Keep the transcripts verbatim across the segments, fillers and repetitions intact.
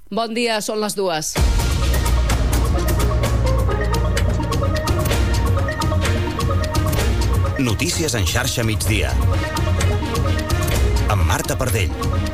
Bon dia, són les dues. Notícies en xarxa migdia. Amb Marta Pardell.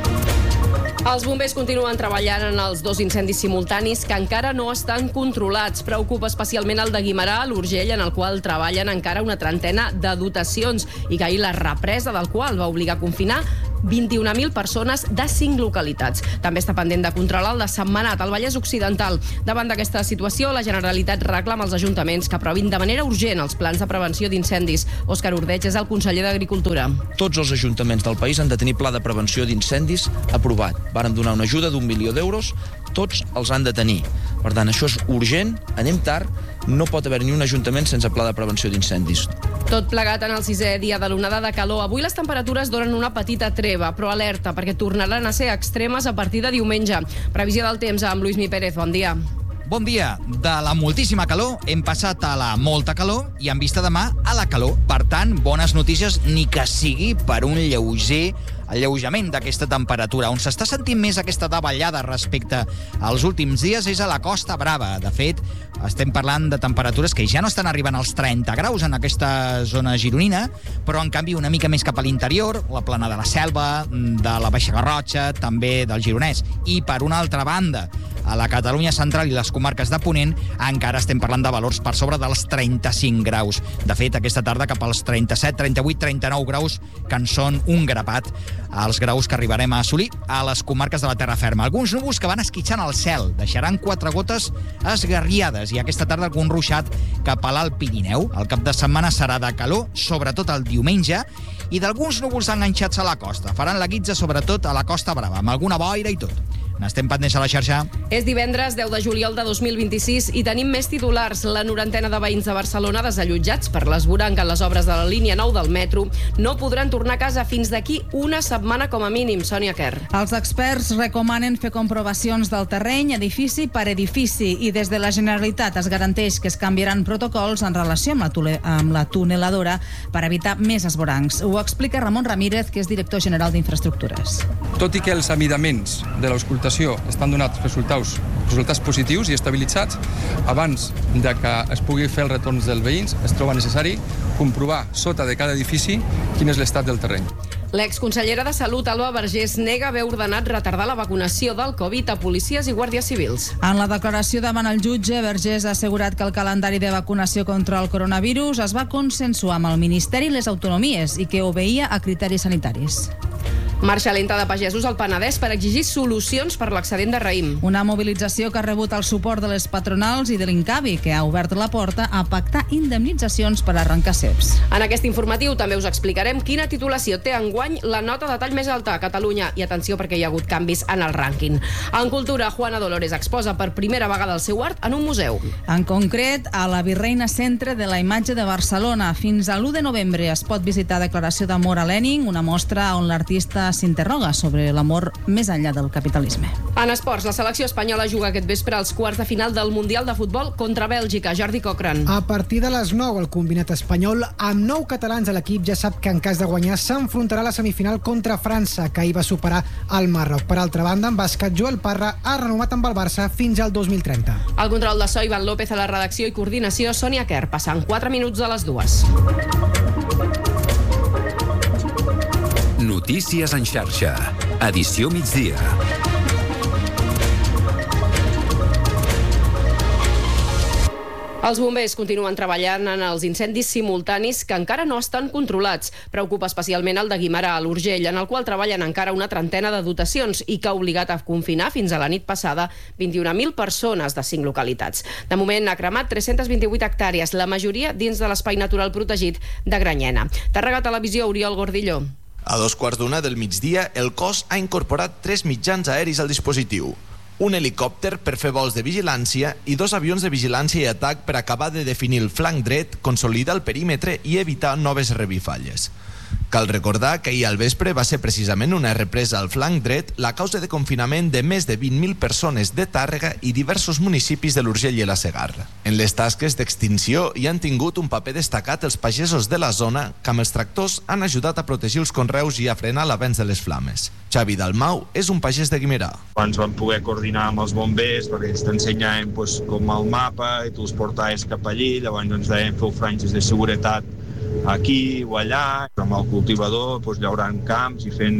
Els bombers continuen treballant en els dos incendis simultanis que encara no estan controlats. Preocupa especialment el de Guimerà, a l'Urgell, en el qual treballen encara una trentena de dotacions i que ahir la represa del qual va obligar a confinar vint-i-una mil persones de cinc localitats. També està pendent de controlar el de Sentmenat, al Vallès Occidental. Davant d'aquesta situació, la Generalitat reclama als ajuntaments que aprovin de manera urgent els plans de prevenció d'incendis. Òscar Ordeig és el conseller d'Agricultura. Tots els ajuntaments del país han de tenir pla de prevenció d'incendis aprovat. Varen donar una ajuda d'un milió d'euros, tots els han de tenir. Per tant, això és urgent, anem tard, no pot haver ni un ajuntament sense pla de prevenció d'incendis. Tot plegat en el sisè dia de l'onada de calor. Avui les temperatures donen una petita treva, però alerta, perquè tornaran a ser extremes a partir de diumenge. Previsió del temps amb Lluís Mi Pérez. Bon dia. Bon dia. De la moltíssima calor hem passat a la molta calor i en vista demà a la calor. Per tant, bones notícies, ni que sigui per un lleuger alleujament d'aquesta temperatura. On s'està sentint més aquesta davallada respecte als últims dies és a la Costa Brava. De fet, estem parlant de temperatures que ja no estan arribant als trenta graus en aquesta zona gironina, però en canvi una mica més cap a l'interior, la plana de la Selva, de la Baixa Garrotxa, també del Gironès. I per una altra banda, a la Catalunya central i les comarques de Ponent encara estem parlant de valors per sobre dels trenta-cinc graus. De fet, aquesta tarda cap als trenta-set, trenta-vuit, trenta-nou graus, que en són un grapat, els graus que arribarem a assolir a les comarques de la terra ferma. Alguns núvols que van esquitxant al cel, deixaran quatre gotes esgarriades i aquesta tarda algun ruixat cap a l'Alt Pirineu. El cap de setmana serà de calor, sobretot el diumenge, i d'alguns núvols enganxats a la costa. Faran la guitza sobretot a la Costa Brava, amb alguna boira i tot. N'estem pendents a la xarxa. És divendres deu de juliol de dos mil vint-i-sis i tenim més titulars. La norantena de veïns de Barcelona desallotjats per l'esvoranc en les obres de la línia nou del metro no podran tornar a casa fins d'aquí una setmana com a mínim. Sònia Kerr. Els experts recomanen fer comprovacions del terreny edifici per edifici i des de la Generalitat es garanteix que es canviaran protocols en relació amb la, tule, amb la tuneladora per evitar més esvorancs. Ho explica Ramon Ramírez, que és director general d'Infraestructures. Tot i que els amidaments de l'auscultació estan donats resultats, resultats positius i estabilitzats, abans de que es pugui fer els retorns dels veïns es troba necessari comprovar sota de cada edifici quin és l'estat del terreny. L'exconsellera de Salut, Alba Vergés, nega haver ordenat retardar la vacunació del Covid a policies i guàrdies civils. En la declaració davant el jutge, Vergés ha assegurat que el calendari de vacunació contra el coronavirus es va consensuar amb el Ministeri i les autonomies i que obeïa a criteris sanitaris. Marxa lenta de pagesos al Penedès per exigir solucions per l'excedent de raïm. Una mobilització que ha rebut el suport de les patronals i de l'Incavi, que ha obert la porta a pactar indemnitzacions per arrencar ceps. En aquest informatiu també us explicarem quina titulació té enguany la nota de tall més alta a Catalunya. I atenció perquè hi ha hagut canvis en el rànquing. En cultura, Juana Dolores exposa per primera vegada el seu art en un museu. En concret, a la Virreina Centre de la Imatge de Barcelona. Fins a l'u de novembre es pot visitar Declaració d'amor a Lenin, una mostra on l'artista s'interroga sobre l'amor més enllà del capitalisme. En esports, la selecció espanyola juga aquest vespre als quarts de final del Mundial de Futbol contra Bèlgica. Jordi Cochran. A partir de les nou, el combinat espanyol, amb nou catalans a l'equip, ja sap que en cas de guanyar s'enfrontarà a la semifinal contra França, que ahir va superar el Marroc. Per altra banda, en bàsquet, Joel Parra ha renovat amb el Barça fins al dos mil trenta. El control de so, Ivan López a la redacció i coordinació, Sònia Kerr, passant quatre minuts de les dues. Notícies en xarxa. Edició migdia. Els bombers continuen treballant en els incendis simultanis que encara no estan controlats. Preocupa especialment el de Guimerà, a l'Urgell, en el qual treballen encara una trentena de dotacions i que ha obligat a confinar fins a la nit passada vint-i-una mil persones de cinc localitats. De moment ha cremat tres-centes vint-i-vuit hectàrees, la majoria dins de l'espai natural protegit de Granyena. Tàrrega Televisió, Oriol Gordillo. A dos quarts d'una del migdia, el cos ha incorporat tres mitjans aeris al dispositiu. Un helicòpter per fer vols de vigilància i dos avions de vigilància i atac per acabar de definir el flanc dret, consolidar el perímetre i evitar noves revifalles. Cal recordar que ahir al vespre va ser precisament una represa al flanc dret la causa de confinament de més de vint mil persones de Tàrrega i diversos municipis de l'Urgell i la Segarra. En les tasques d'extinció hi han tingut un paper destacat els pagesos de la zona que amb els tractors han ajudat a protegir els conreus i a frenar l'avenç de les flames. Xavi Dalmau és un pagès de Guimerà. Abans vam poder coordinar amb els bombers perquè ells t'ensenyaven pues, com el mapa i tu els portaves cap allí, llavors ens deien feu franges de seguretat aquí o allà, amb el cultivador doncs, llaurant camps i fent,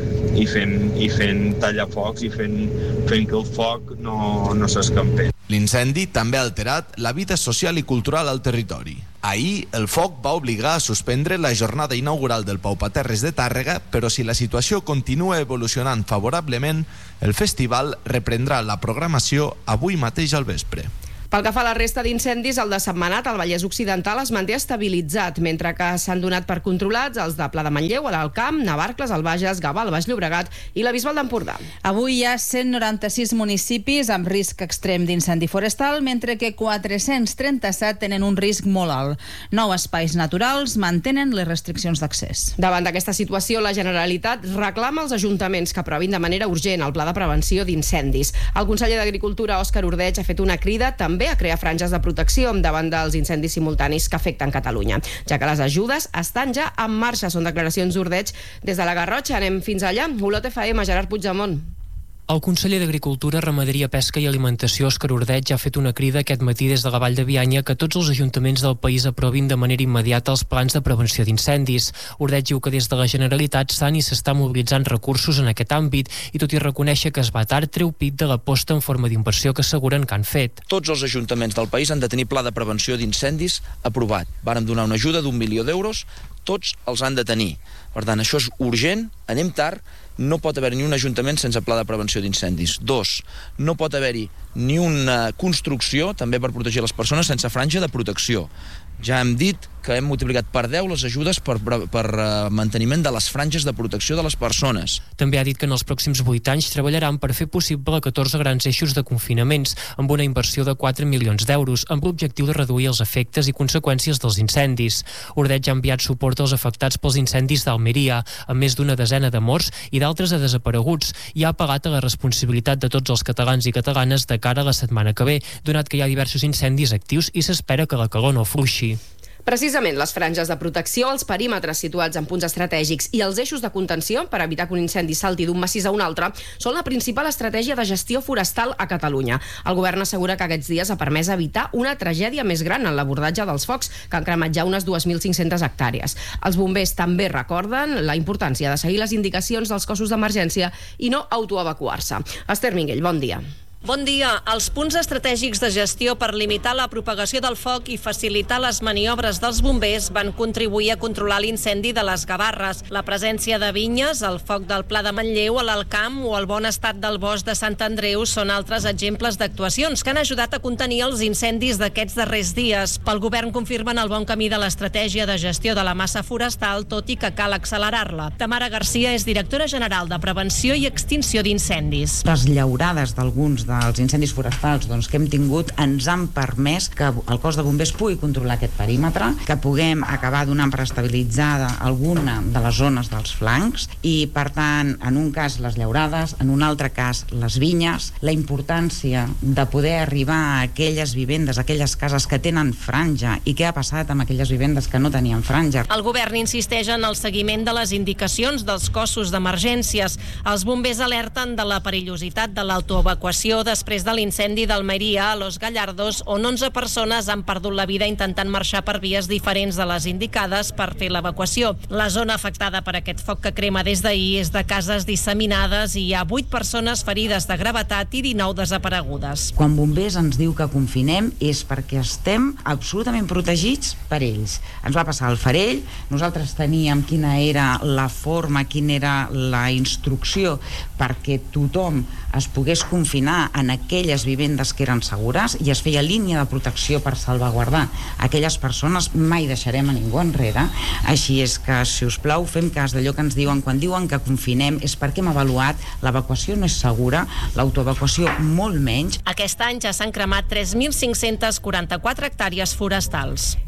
i fent, i fent tallafocs i fent, fent que el foc no, no s'escampés. L'incendi també ha alterat la vida social i cultural al territori. Ahir, el foc va obligar a suspendre la jornada inaugural del Pau Paterres de Tàrrega, però si la situació continua evolucionant favorablement, el festival reprendrà la programació avui mateix al vespre. Pel que fa a la resta d'incendis, el de Sentmenat, al Vallès Occidental, es manté estabilitzat, mentre que s'han donat per controlats els de Pla de Manlleu, a l'Alt Camp, Navarcles, el Bages, Gavà, el Baix Llobregat i la Bisbal d'Empordà. Avui hi ha cent noranta-sis municipis amb risc extrem d'incendi forestal, mentre que quatre-cents trenta-set tenen un risc molt alt. Nou espais naturals mantenen les restriccions d'accés. Davant d'aquesta situació, la Generalitat reclama als ajuntaments que aprovin de manera urgent el pla de prevenció d'incendis. El conseller d'Agricultura, Òscar Ordeig, ha fet una crida també a crear franges de protecció davant dels incendis simultanis que afecten Catalunya, ja que les ajudes estan ja en marxa. Són declaracions d'Ordeig des de la Garrotxa. Anem fins allà. Olot F M, Gerard Puigdemont. El conseller d'Agricultura, Ramaderia, Pesca i Alimentació, Òscar Ordeig, ha fet una crida aquest matí des de la Vall de Bianya que tots els ajuntaments del país aprovin de manera immediata els plans de prevenció d'incendis. Ordeig diu que des de la Generalitat s'han i s'està mobilitzant recursos en aquest àmbit i tot i reconèixer que es va tard, treu pit de l'aposta en forma d'inversió que asseguren que han fet. Tots els ajuntaments del país han de tenir pla de prevenció d'incendis aprovat. Vàrem donar una ajuda d'un milió d'euros, tots els han de tenir. Per tant, això és urgent, anem tard, no pot haver-hi ni un ajuntament sense pla de prevenció d'incendis. Dos, no pot haver-hi ni una construcció, també per protegir les persones, sense franja de protecció. Ja hem dit que hem multiplicat per deu les ajudes per, per, per uh, manteniment de les franges de protecció de les persones. També ha dit que en els pròxims vuit anys treballaran per fer possible catorze grans eixos de confinaments, amb una inversió de quatre milions d'euros, amb l'objectiu de reduir els efectes i conseqüències dels incendis. Ordeig ha enviat suport als afectats pels incendis d'Almeria, amb més d'una desena de morts i d'altres de desapareguts, i ha apelat a la responsabilitat de tots els catalans i catalanes de cara a la setmana que ve, donat que hi ha diversos incendis actius i s'espera que la calor no afluixi. Precisament les franges de protecció, els perímetres situats en punts estratègics i els eixos de contenció per evitar que un incendi salti d'un massís a un altre són la principal estratègia de gestió forestal a Catalunya. El govern assegura que aquests dies ha permès evitar una tragèdia més gran en l'abordatge dels focs, que han cremat ja unes dues mil cinc-centes hectàrees. Els bombers també recorden la importància de seguir les indicacions dels cossos d'emergència i no autoevacuar-se. Esther Minguell, bon dia. Bon dia. Els punts estratègics de gestió per limitar la propagació del foc i facilitar les maniobres dels bombers van contribuir a controlar l'incendi de les Gavarres. La presència de vinyes, el foc del Pla de Manlleu, a l'Alt Camp o el bon estat del bosc de Sant Andreu són altres exemples d'actuacions que han ajudat a contenir els incendis d'aquests darrers dies. Pel govern confirmen el bon camí de l'estratègia de gestió de la massa forestal, tot i que cal accelerar-la. Tamara Garcia és directora general de Prevenció i Extinció d'Incendis. Les llaurades d'alguns dels incendis forestals doncs, que hem tingut ens han permès que el cos de bombers pugui controlar aquest perímetre, que puguem acabar donant per estabilitzada alguna de les zones dels flancs i, per tant, en un cas les llaurades, en un altre cas les vinyes, la importància de poder arribar a aquelles vivendes, a aquelles cases que tenen franja i què ha passat amb aquelles vivendes que no tenien franja. El govern insisteix en el seguiment de les indicacions dels cossos d'emergències. Els bombers alerten de la perillositat de l'autoevacuació després de l'incendi d'Almeria a Los Gallardos, on onze persones han perdut la vida intentant marxar per vies diferents de les indicades per fer l'evacuació. La zona afectada per aquest foc que crema des d'ahir és de cases disseminades i hi ha vuit persones ferides de gravetat i dinou desaparegudes. Quan bombers ens diu que confinem és perquè estem absolutament protegits per ells. Ens va passar al Farell, nosaltres teníem quina era la forma, quina era la instrucció perquè tothom es pogués confinar en aquelles vivendes que eren segures i es feia línia de protecció per salvaguardar aquelles persones. Mai deixarem a ningú enrere, així és que, si us plau, fem cas d'allò que ens diuen. Quan diuen que confinem és perquè hem avaluat, l'evacuació no és segura, l'autoevacuació molt menys. Aquest any ja s'han cremat tres mil cinc-centes quaranta-quatre hectàrees forestals.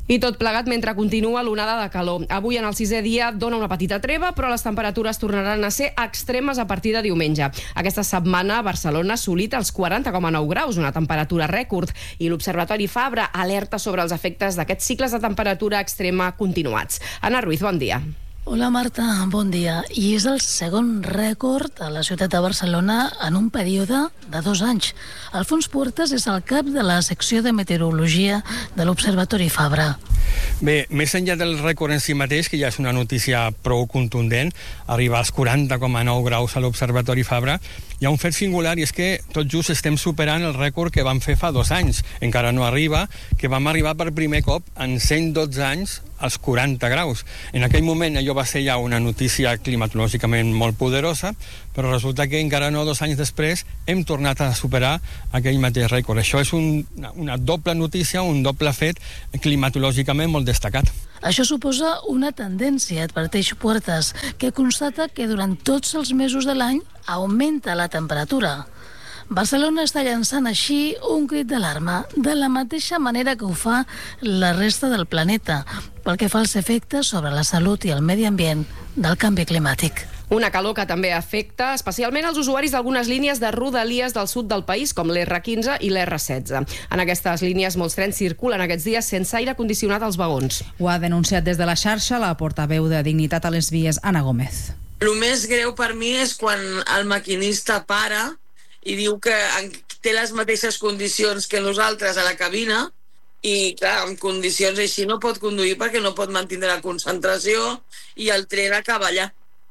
I tot plegat mentre continua l'onada de calor. Avui, en el sisè dia, dona una petita treva, però les temperatures tornaran a ser extremes a partir de diumenge. Aquesta setmana, Barcelona ha assolit els quaranta coma nou graus, una temperatura rècord, i l'Observatori Fabra alerta sobre els efectes d'aquests cicles de temperatura extrema continuats. Anna Ruiz, bon dia. Hola Marta, bon dia. I és el segon rècord a la ciutat de Barcelona en un període de dos anys. Alfons Puertas és el cap de la secció de meteorologia de l'Observatori Fabra. Bé, més enllà del rècord en si mateix, que ja és una notícia prou contundent, arribar als quaranta coma nou graus a l'Observatori Fabra, hi ha un fet singular, i és que tot just estem superant el rècord que vam fer fa dos anys. Encara no arriba, que vam arribar per primer cop en cent dotze anys als quaranta graus. En aquell moment allò va ser ja una notícia climatològicament molt poderosa, però resulta que encara no dos anys després hem tornat a superar aquell mateix rècord. Això és un, una, una doble notícia, un doble fet climatològicament molt destacat. Això suposa una tendència, adverteix Puertas, que constata que durant tots els mesos de l'any augmenta la temperatura. Barcelona està llançant així un crit d'alarma, de la mateixa manera que ho fa la resta del planeta, pel que fa als efectes sobre la salut i el medi ambient del canvi climàtic. Una calor que també afecta especialment els usuaris d'algunes línies de rodalies del sud del país, com l'erre quinze i l'erre setze. En aquestes línies molts trens circulen aquests dies sense aire condicionat als vagons. Ho ha denunciat des de la xarxa la portaveu de Dignitat a les Vies, Anna Gómez. El més greu per mi és quan el maquinista para i diu que té les mateixes condicions que nosaltres a la cabina i, clar, en condicions així no pot conduir perquè no pot mantenir la concentració i el tren acaba allà.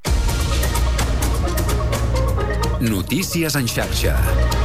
Notícies en xarxa.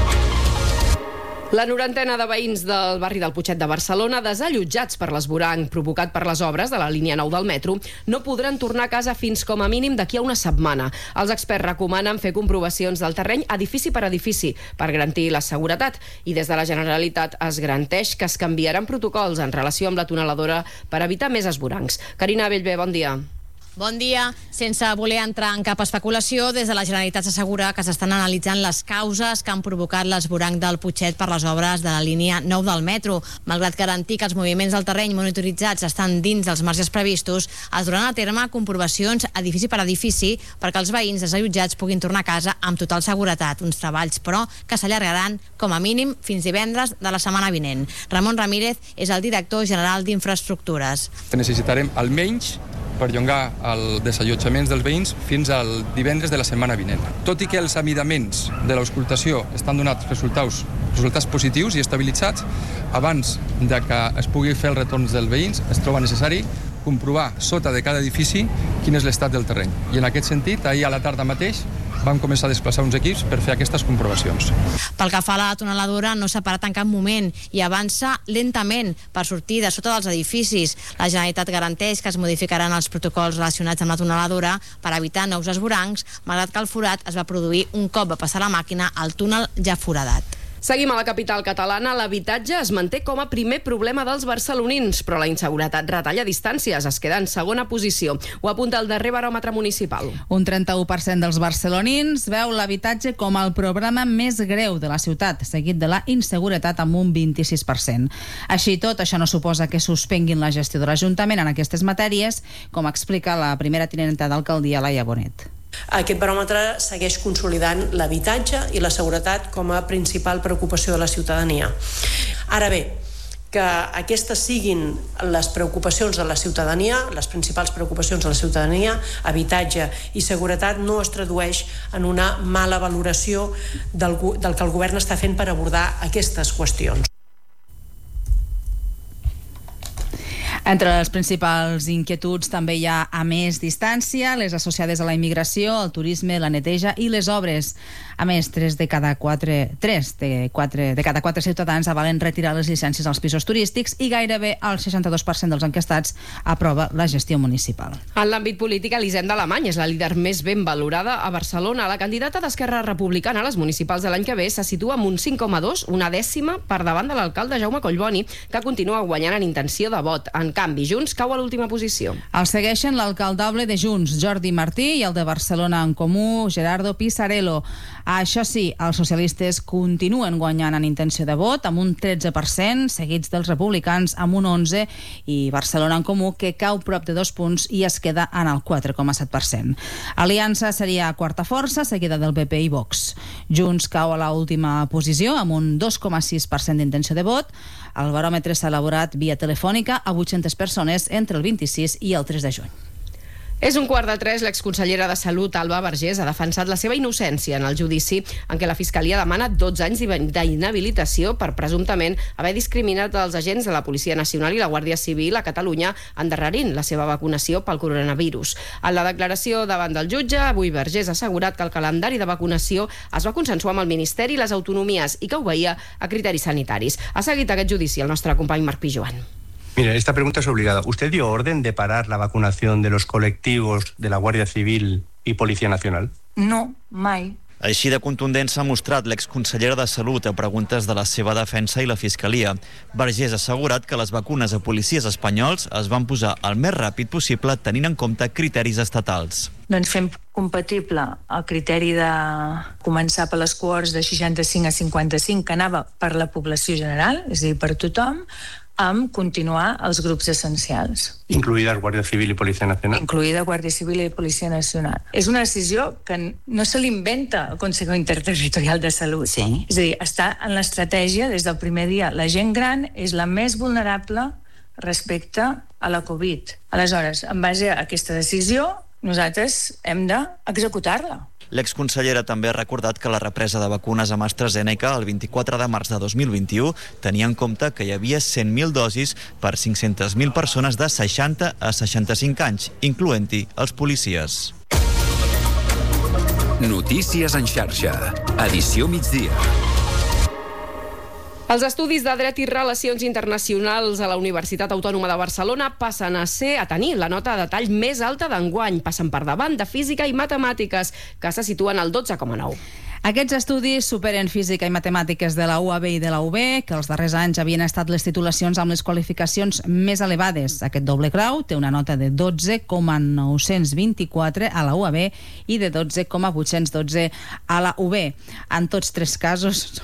La norantena de veïns del barri del Putxet de Barcelona, desallotjats per l'esvoranc provocat per les obres de la línia nou del metro, no podran tornar a casa fins com a mínim d'aquí a una setmana. Els experts recomanen fer comprovacions del terreny edifici per edifici per garantir la seguretat, i des de la Generalitat es garanteix que es canviaran protocols en relació amb la tuneladora per evitar més esvorancs. Carina Bellver, bon dia. Bon dia. Sense voler entrar en cap especulació, des de la Generalitat s'assegura que s'estan analitzant les causes que han provocat l'esvoranc del Putxet per les obres de la línia nou del metro. Malgrat garantir que els moviments del terreny monitoritzats estan dins dels marges previstos, es duran a terme comprovacions edifici per edifici perquè els veïns desallotjats puguin tornar a casa amb total seguretat. Uns treballs, però, que s'allargaran com a mínim fins divendres de la setmana vinent. Ramon Ramírez és el director general d'Infraestructures. Necessitarem almenys perllongar els desallotjaments dels veïns fins al divendres de la setmana vinent. Tot i que els amidaments de l'auscultació estan donats resultats, resultats positius i estabilitzats, abans de que es pugui fer el retorn dels veïns es troba necessari comprovar sota de cada edifici quin és l'estat del terreny. I en aquest sentit, ahir a la tarda mateix vam començar a desplaçar uns equips per fer aquestes comprovacions. Pel que fa a la tuneladora, no s'ha parat en cap moment i avança lentament per sortir de sota dels edificis. La Generalitat garanteix que es modificaran els protocols relacionats amb la tuneladora per evitar nous esvorancs, malgrat que el forat es va produir un cop va passar la màquina al túnel ja foradat. Seguim a la capital catalana. L'habitatge es manté com a primer problema dels barcelonins, però la inseguretat retalla distàncies, es queda en segona posició. Ho apunta el darrer baròmetre municipal. Un trenta-u per cent dels barcelonins veu l'habitatge com el problema més greu de la ciutat, seguit de la inseguretat amb un vint-i-sis per cent. Així i tot, això no suposa que suspenguin la gestió de l'Ajuntament en aquestes matèries, com explica la primera tinenta d'alcaldia, Laia Bonet. Aquest baròmetre segueix consolidant l'habitatge i la seguretat com a principal preocupació de la ciutadania. Ara bé, que aquestes siguin les preocupacions de la ciutadania, les principals preocupacions de la ciutadania, habitatge i seguretat, no es tradueix en una mala valoració del, del que el govern està fent per abordar aquestes qüestions. Entre les principals inquietuds també hi ha, a més distància, les associades a la immigració, el turisme, la neteja i les obres. A més, tres de cada quatre, tres de, quatre, de cada quatre ciutadans avalen retirar les llicències als pisos turístics i gairebé el seixanta-dos per cent dels enquestats aprova la gestió municipal. En l'àmbit polític, Elisenda Alemany és la líder més ben valorada a Barcelona. La candidata d'Esquerra Republicana a les municipals de l'any que ve se situa amb un cinc coma dos, una dècima per davant de l'alcalde Jaume Collboni, que continua guanyant en intenció de vot. En canvi, Junts cau a l'última posició. El segueixen l'alcaldable de Junts, Jordi Martí, i el de Barcelona en Comú, Gerardo Pisarello. Això sí, els socialistes continuen guanyant en intenció de vot, amb un tretze per cent, seguits dels republicans amb un onze, i Barcelona en Comú, que cau prop de dos punts i es queda en el quatre coma set per cent. Aliança seria quarta força, seguida del P P i Vox. Junts cau a l'última posició, amb un dos coma sis per cent d'intenció de vot. El baròmetre s'ha elaborat via telefònica a vuit-centes persones entre el vint-i-sis i el tres de juny. És un quart de tres. L'exconsellera de Salut, Alba Vergés, ha defensat la seva innocència en el judici en què la Fiscalia demana dotze anys d'inhabilitació per presumptament haver discriminat els agents de la Policia Nacional i la Guàrdia Civil a Catalunya endarrerint la seva vacunació pel coronavirus. En la declaració davant del jutge, avui Vergés ha assegurat que el calendari de vacunació es va consensuar amb el Ministeri i les autonomies i que obeïa a criteris sanitaris. Ha seguit aquest judici el nostre company Marc Pijoan. Mire, esta pregunta es obligada. ¿Usted dio orden de parar la vacunación de los colectivos de la Guàrdia Civil i Policia Nacional? No, mai. Així de contundent s'ha mostrat l'exconsellera de Salut a preguntes de la seva defensa i la Fiscalia. Vergés ha assegurat que les vacunes a policies espanyols es van posar el més ràpid possible tenint en compte criteris estatals. Doncs fem compatible el criteri de començar per les cohorts de seixanta-cinc a cinquanta-cinc, que anava per la població general, és a dir, per tothom, amb continuar els grups essencials. Incluïda Guàrdia Civil i Policia Nacional. Incluïda Guàrdia Civil i Policia Nacional. És una decisió que no se l'inventa el Consejo Interterritorial de Salut. Sí. És a dir, està en l'estratègia des del primer dia. La gent gran és la més vulnerable respecte a la Covid. Aleshores, en base a aquesta decisió, nosaltres hem d'executar-la. L'exconsellera també ha recordat que la represa de vacunes amb AstraZeneca el vint-i-quatre de març de dos mil vint-i-u tenia en compte que hi havia cent mil dosis per cinc-centes mil persones de seixanta a seixanta-cinc anys, incloent-hi els policies. Notícies en xarxa. Edició migdia. Els estudis de Dret i Relacions Internacionals a la Universitat Autònoma de Barcelona passen a ser a tenir la nota de tall més alta d'enguany. Passen per davant de Física i Matemàtiques, que se situen al dotze coma nou. Aquests estudis superen Física i Matemàtiques de la U A B i de la U B, que els darrers anys havien estat les titulacions amb les qualificacions més elevades. Aquest doble grau té una nota de dotze coma nou-cents vint-i-quatre a la U A B i de dotze coma vuit-cents dotze a la U B. En tots tres casos...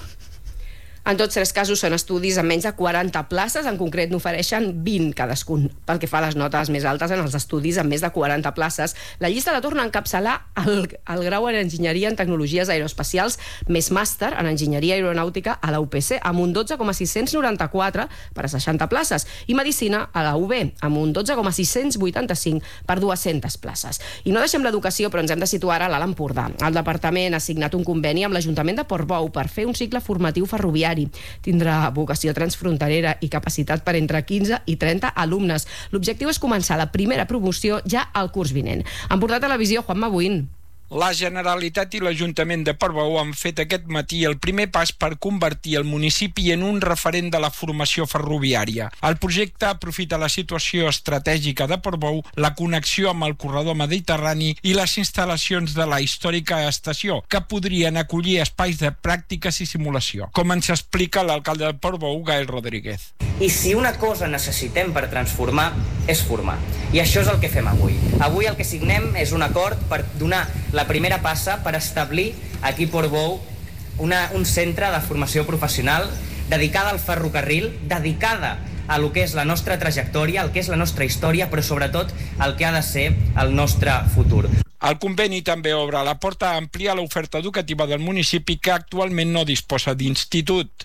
En tots tres casos són estudis amb menys de quaranta places, en concret n'ofereixen vint cadascun. Pel que fa a les notes més altes en els estudis amb més de quaranta places, la llista la torna a encapçalar el, el grau en Enginyeria en Tecnologies Aeroespacials més màster en Enginyeria Aeronàutica a la U P C, amb un dotze coma sis-cents noranta-quatre per a seixanta places, i Medicina a la U B, amb un dotze coma sis-cents vuitanta-cinc per dues-centes places. I no deixem l'educació, però ens hem de situar a l'Alt Empordà. El departament ha signat un conveni amb l'Ajuntament de Portbou per fer un cicle formatiu ferroviari. Tindrà vocació transfronterera i capacitat per entre quinze i trenta alumnes. L'objectiu és començar la primera promoció ja al curs vinent. En Portar Televisió, Juanma Buín. La Generalitat i l'Ajuntament de Portbou han fet aquest matí el primer pas per convertir el municipi en un referent de la formació ferroviària. El projecte aprofita la situació estratègica de Portbou, la connexió amb el corredor mediterrani i les instal·lacions de la històrica estació, que podrien acollir espais de pràctiques i simulació, com ens explica l'alcalde de Portbou, Gael Rodríguez. I si una cosa necessitem per transformar, és formar. I això és el que fem avui. Avui el que signem és un acord per donar la primera passa per establir aquí a Portbou una, un centre de formació professional dedicada al ferrocarril, dedicada a lo que és la nostra trajectòria, al que és la nostra història, però sobretot al que ha de ser el nostre futur. El conveni també obre la porta a ampliar l'oferta educativa del municipi, que actualment no disposa d'institut.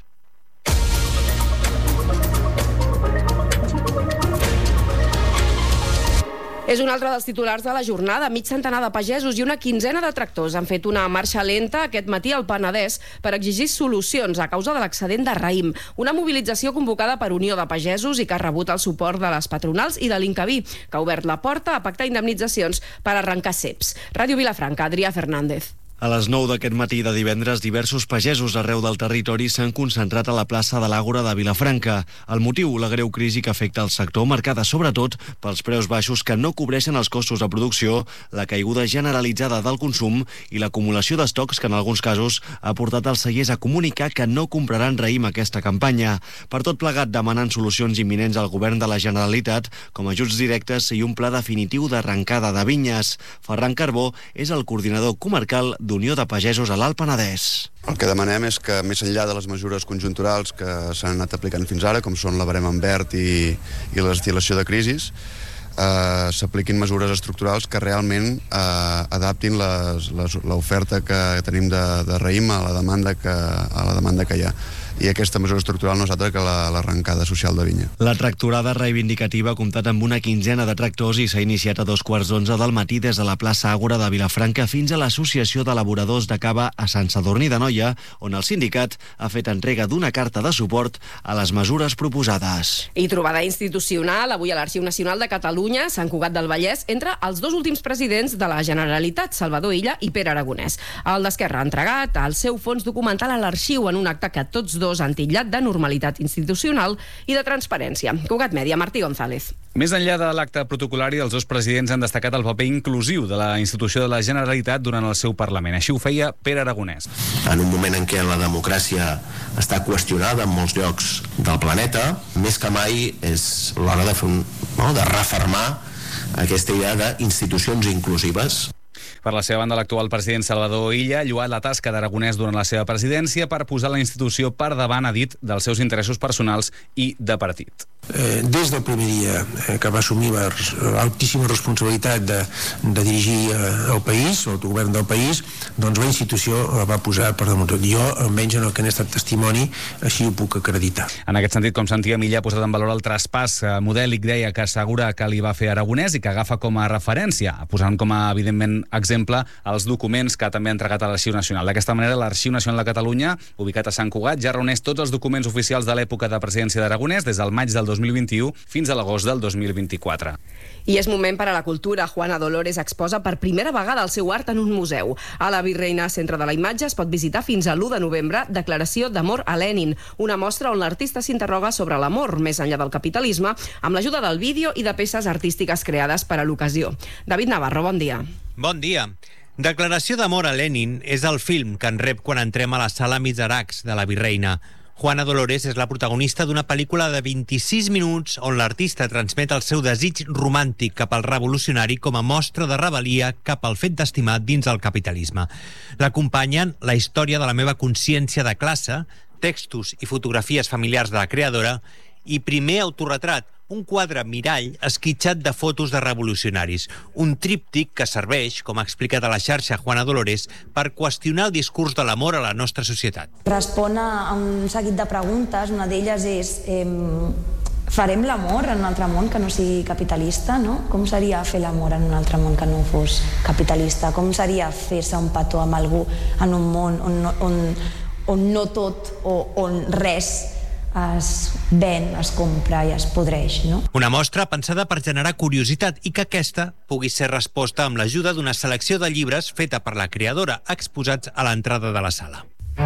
És un altre dels titulars de la jornada. Mig centenar de pagesos i una quinzena de tractors han fet una marxa lenta aquest matí al Penedès per exigir solucions a causa de l'excedent de raïm. Una mobilització convocada per Unió de Pagesos i que ha rebut el suport de les patronals i de l'Incavi, que ha obert la porta a pactar indemnitzacions per arrencar ceps. Ràdio Vilafranca, Adrià Fernández. A les nou d'aquest matí de divendres, diversos pagesos arreu del territori s'han concentrat a la plaça de l'Àgora de Vilafranca. El motiu, la greu crisi que afecta el sector, marcada sobretot pels preus baixos que no cobreixen els costos de producció, la caiguda generalitzada del consum i l'acumulació d'estocs que en alguns casos ha portat els cellers a comunicar que no compraran raïm aquesta campanya. Per tot plegat, demanant solucions imminents al govern de la Generalitat, com ajuts directes i un pla definitiu d'arrencada de vinyes. Ferran Carbó és el coordinador comarcal d'Unió de Pagesos a l'Alt Penedès. El que demanem és que, més enllà de les mesures conjunturals que s'han anat aplicant fins ara, com són la barema en verd i, i la destil·lació de crisis, eh, s'apliquin mesures estructurals que realment eh, adaptin l'oferta que tenim de, de raïm a la demanda que, a la demanda que hi ha. I aquesta mesura estructural no és altra que l'arrencada social de vinya. La tractorada reivindicativa ha comptat amb una quinzena de tractors i s'ha iniciat a dos quarts d'onze del matí des de la plaça Àgora de Vilafranca fins a l'Associació d'Elaboradors de Cava a Sant Sadurní d'Anoia, on el sindicat ha fet entrega d'una carta de suport a les mesures proposades. I trobada institucional avui a l'Arxiu Nacional de Catalunya, Sant Cugat del Vallès, entre els dos últims presidents de la Generalitat, Salvador Illa i Pere Aragonès. El d'Esquerra ha entregat el seu fons documental a l'arxiu en un acte que tots dos han titllat de normalitat institucional i de transparència. Cugat Mèdia, Martí González. Més enllà de l'acte protocolari, els dos presidents han destacat el paper inclusiu de la institució de la Generalitat durant el seu Parlament. Així ho feia Pere Aragonès. En un moment en què la democràcia està qüestionada en molts llocs del planeta, més que mai és l'hora de, fer un, no, de refermar aquesta idea d'institucions inclusives. Per la seva banda, l'actual president Salvador Illa ha lloat la tasca d'Aragonès durant la seva presidència per posar la institució per davant, ha dit, dels seus interessos personals i de partit. Eh, des del primer dia eh, que va assumir l'altíssima responsabilitat de, de dirigir eh, el país, el govern del país, doncs la institució la va posar per damunt tot. Jo, almenys en el que n'he estat testimoni, així ho puc acreditar. En aquest sentit, com sentíem, Illa ha posat en valor el traspàs eh, modèlic, deia, que assegura que li va fer Aragonès i que agafa com a referència, posant com a, evidentment, exemple els documents que també ha entregat a l'Arxiu Nacional. D'aquesta manera, l'Arxiu Nacional de Catalunya, ubicat a Sant Cugat, ja reuneix tots els documents oficials de l'època de presidència d'Aragonès, des del maig del dos mil vint-i-u fins a l'agost del dos mil vint-i-quatre. I és moment per a la cultura. Juana Dolores exposa per primera vegada el seu art en un museu. A la Virreina Centre de la Imatge es pot visitar fins a l'u de novembre Declaració d'amor a Lenin, una mostra on l'artista s'interroga sobre l'amor, més enllà del capitalisme, amb l'ajuda del vídeo i de peces artístiques creades per a l'ocasió. David Navarro, bon dia. Bon dia. Declaració d'amor a Lenin és el film que en rep quan entrem a la sala Miseracs de la Virreina. Juana Dolores és la protagonista d'una pel·lícula de vint-i-sis minuts on l'artista transmet el seu desig romàntic cap al revolucionari com a mostra de rebel·lia cap al fet d'estimar dins el capitalisme. L'acompanyen la història de la meva consciència de classe, textos i fotografies familiars de la creadora i primer autorretrat, un quadre mirall esquitxat de fotos de revolucionaris, un tríptic que serveix, com ha explicat a la xarxa Juana Dolores, per qüestionar el discurs de l'amor a la nostra societat. Respon a un seguit de preguntes, una d'elles és eh, farem l'amor en un altre món que no sigui capitalista, no? Com seria fer l'amor en un altre món que no fos capitalista? Com seria fer-se un petó amb algú en un món on, on, on no tot o on res es ven, es compra i es podreix, no? Una mostra pensada per generar curiositat i que aquesta pugui ser resposta amb l'ajuda d'una selecció de llibres feta per la creadora, exposats a l'entrada de la sala.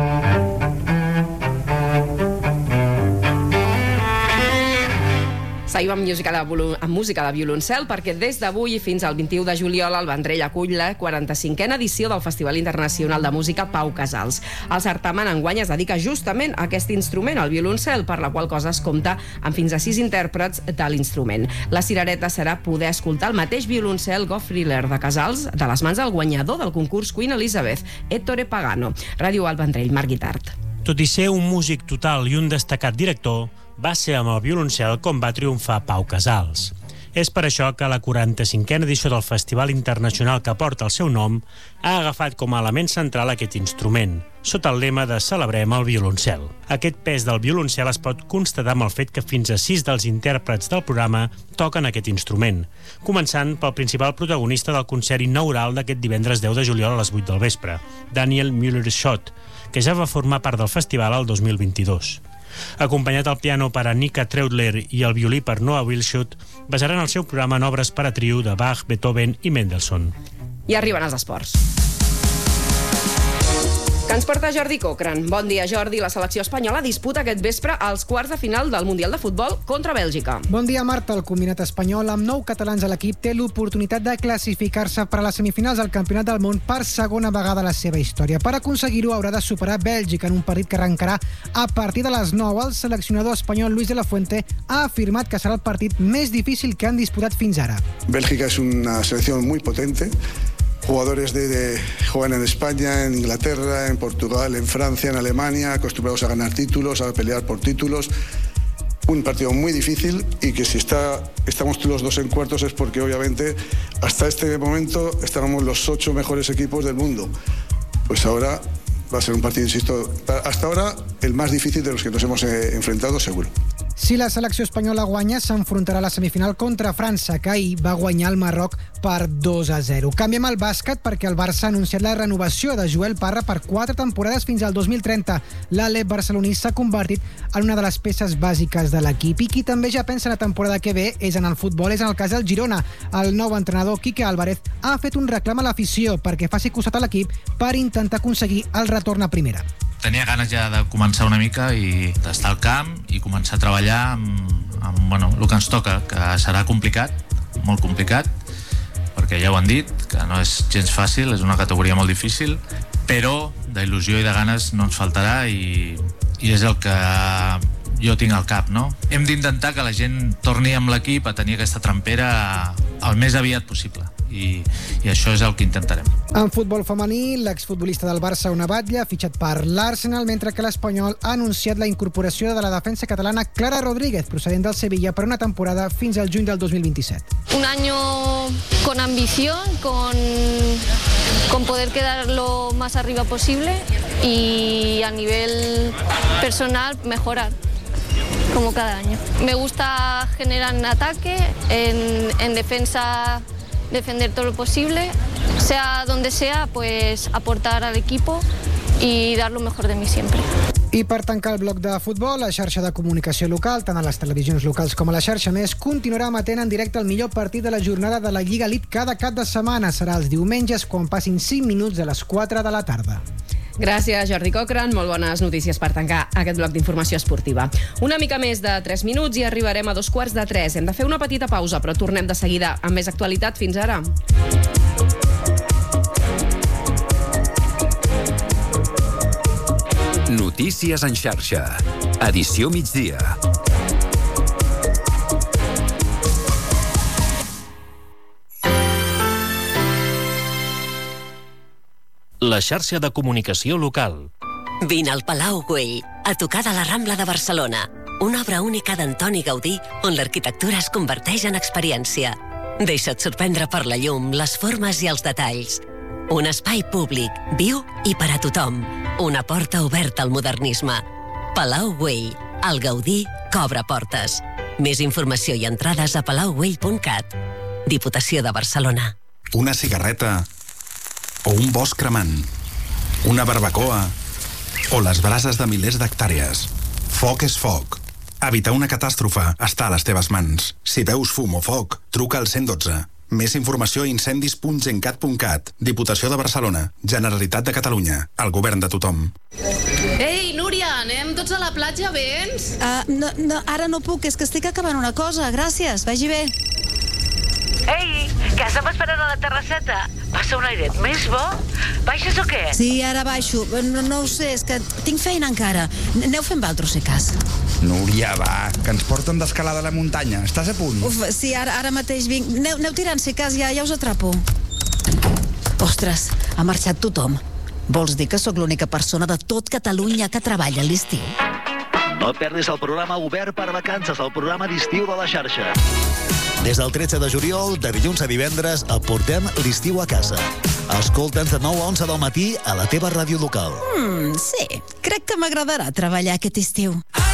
Seguim amb música de, amb música de violoncel perquè des d'avui fins al vint-i-u de juliol el Vendrell acull la quaranta-cinquena edició del Festival Internacional de Música Pau Casals. El certamen enguany es dedica justament a aquest instrument, el violoncel, per la qual cosa es compta amb fins a sis intèrprets de l'instrument. La cirereta serà poder escoltar el mateix violoncel Goffriller de Casals de les mans del guanyador del concurs Queen Elizabeth, Ettore Pagano. Ràdio Alt Vendrell, Marc Guitart. Tot i ser un músic total i un destacat director, va ser amb el violoncel com va triomfar Pau Casals. És per això que la quaranta-cinquena edició del Festival Internacional que porta el seu nom ha agafat com a element central aquest instrument, sota el lema de Celebrem el violoncel. Aquest pes del violoncel es pot constatar amb el fet que fins a sis dels intèrprets del programa toquen aquest instrument, començant pel principal protagonista del concert inaugural d'aquest divendres deu de juliol a les vuit del vespre, Daniel Müller-Schott, que ja va formar part del festival el dos mil vint-i-dos. Acompanyat al piano per Annika Treudler i el violí per Noah Wilschut, basaran el seu programa en obres per a trio de Bach, Beethoven i Mendelssohn. I arriben els esports. Ens porta Jordi Cochrane. Bon dia, Jordi. La selecció espanyola disputa aquest vespre els quarts de final del Mundial de Futbol contra Bèlgica. Bon dia, Marta. El combinat espanyol, amb nou catalans a l'equip, té l'oportunitat de classificar-se per a les semifinals del Campionat del Món per segona vegada a la seva història. Per aconseguir-ho, haurà de superar Bèlgica en un partit que arrencarà a partir de les nou. El seleccionador espanyol Luis de la Fuente ha afirmat que serà el partit més difícil que han disputat fins ara. Bélgica es una selección muy potente. Jugadores de, de juegan en España, en Inglaterra, en Portugal, en Francia, en Alemania, acostumbrados a ganar títulos, a pelear por títulos. Un partido muy difícil y que si está, estamos los dos en cuartos es porque obviamente hasta este momento estábamos los ocho mejores equipos del mundo. Pues ahora va a ser un partido, insisto, hasta ahora el más difícil de los que nos hemos eh, enfrentado seguro. Si la selecció espanyola guanya, s'enfrontarà a la semifinal contra França, que ahir va guanyar el Marroc per dos a zero. Canviem al bàsquet perquè el Barça ha anunciat la renovació de Joel Parra per quatre temporades fins al dos mil trenta. L'Alep barceloní s'ha convertit en una de les peces bàsiques de l'equip i qui també ja pensa en la temporada que ve és en el futbol, és en el cas del Girona. El nou entrenador, Quique Álvarez, ha fet un reclam a l'afició perquè faci costat a l'equip per intentar aconseguir el retorn a primera. Tenia ganes ja de començar una mica i d'estar al camp i començar a treballar amb, amb bueno, el que ens toca, que serà complicat, molt complicat, perquè ja ho han dit, que no és gens fàcil, és una categoria molt difícil, però d'il·lusió i de ganes no ens faltarà i, i és el que jo tinc al cap, no? Hem d'intentar que la gent torni amb l'equip a tenir aquesta trempera el més aviat possible. I, i això és el que intentarem. En futbol femení, l'exfutbolista del Barça, Ona Batlle, ha fitxat per l'Arsenal, mentre que l'Espanyol ha anunciat la incorporació de la defensa catalana Clara Rodríguez, procedent del Sevilla, per una temporada fins al juny del dos mil vint-i-set. Un año con ambición, con, con poder quedar lo más arriba posible y a nivel personal mejorar. Como cada año. Me gusta generar en ataque, en, en defensa defender todo lo posible, sea donde sea, pues aportar al equipo y dar lo mejor de mí siempre. I per tancar el bloc de futbol, la xarxa de comunicació local, tant a les televisions locals com a la xarxa Més, continuarà emetent en directe el millor partit de la jornada de la Lliga Elite cada cap de setmana. Serà els diumenges quan passin cinc minuts de les quatre de la tarda. Gràcies, Jordi Cochrane. Molt bones notícies per tancar aquest bloc d'informació esportiva. Una mica més de tres minuts i arribarem a dos quarts de tres. Hem de fer una petita pausa, però tornem de seguida amb més actualitat. Fins ara. Notícies en xarxa. Edició migdia. La xarxa de comunicació local. Vine al Palau Güell, a tocar de la Rambla de Barcelona. Una obra única d'Antoni Gaudí on l'arquitectura es converteix en experiència. Deixa't sorprendre per la llum, les formes i els detalls. Un espai públic, viu i per a tothom. Una porta oberta al modernisme. Palau Güell, el Gaudí que obre portes. Més informació i entrades a palau güell punt cat. Diputació de Barcelona. Una cigarreta o un bosc cremant, una barbacoa o les brases de milers d'hectàrees. Foc és foc. Evitar una catàstrofe està a les teves mans. Si veus fum o foc, truca al cent dotze. Més informació a incendis punt gencat punt cat. Diputació de Barcelona. Generalitat de Catalunya. El govern de tothom. Ei, Núria, anem tots a la platja, vens? Uh, no, no, ara no puc, és que estic acabant una cosa. Gràcies, vagi bé. Ei, que estem esperant a la terrasseta. Passa un airet més bo? Baixes o què? Sí, ara baixo. No, no ho sé, és que tinc feina encara. Aneu fent valtros, si cas. Núria, va, que ens porten d'escalada a la muntanya. Estàs a punt? Uf, sí, ara, ara mateix vinc. Aneu, aneu tirant, si cas, ja, ja us atrapo. Ostres, ha marxat tothom. Vols dir que sóc l'única persona de tot Catalunya que treballa a l'estiu? No et perdis el programa Obert per Vacances, el programa d'estiu de la xarxa. Des del tretze de juliol, de dilluns a divendres, et portem l'estiu a casa. Escolta'ns de nou a onze del matí a la teva ràdio local. Hmm, sí, crec que m'agradarà treballar aquest estiu.